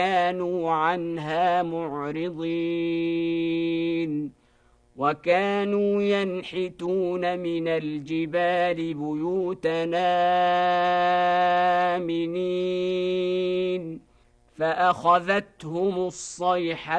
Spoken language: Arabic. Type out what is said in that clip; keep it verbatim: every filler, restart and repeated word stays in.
كانوا عنها معرضين وكانوا ينحتون من الجبال بيوتنا آمنين فأخذتهم الصيحة